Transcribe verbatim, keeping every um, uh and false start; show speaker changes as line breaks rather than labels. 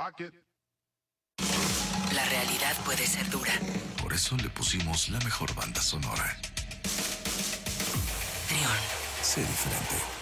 La realidad puede ser dura.
Por eso le pusimos la mejor banda sonora.
Trión.
Sé diferente.